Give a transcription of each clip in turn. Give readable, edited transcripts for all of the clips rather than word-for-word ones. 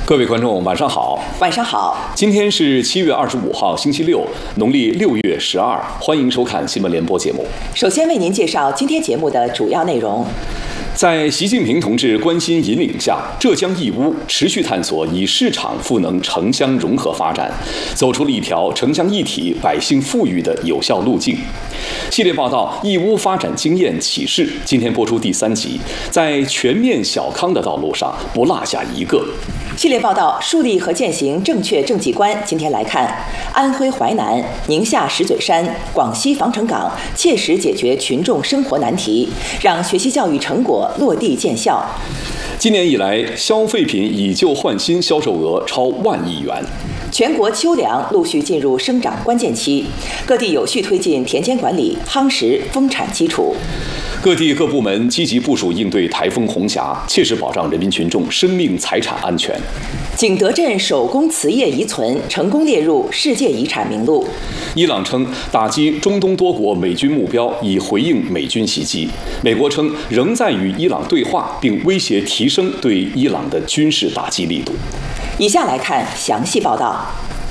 各位观众，晚上好。 晚上好。 今天是7月25号，星期六，农历6月12。欢迎收看新闻联播节目。 首先为您介绍今天节目的主要内容。 在习近平同志关心引领下，浙江义乌持续探索以市场赋能城乡融合发展，走出了一条城乡一体、百姓富裕的有效路径。系列报道《义乌发展经验启示》今天播出第3集，在全面小康的道路上不落下一个。 系列报道树立和践行正确政绩观，今天来看安徽淮南、宁夏石嘴山、广西防城港切实解决群众生活难题，让学习教育成果落地见效。 今年以来，消费品以旧换新销售额超10000亿元。 全国秋粮陆续进入生长关键期，各地有序推进田间管理，夯实丰产基础。 各地各部门积极部署应对台风红霞，切实保障人民群众生命财产安全。 景德镇手工瓷业遗存成功列入世界遗产名录。 伊朗称打击中东多国美军目标，以回应美军袭击。美国称仍在与伊朗对话，并威胁提升对伊朗的军事打击力度。 以下来看详细报道。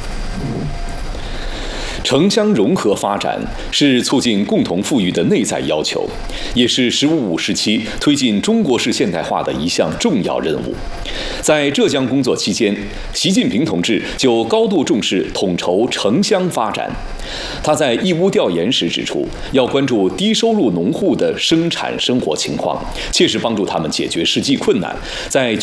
城乡融合发展是促进共同富裕的内在要求，也是“15+5”时期推进中国式现代化的一项重要任务。在浙江工作期间，习近平同志就高度重视统筹城乡发展。他在义乌调研时指出，要关注低收入农户的生产生活情况，切实帮助他们解决实际困难，在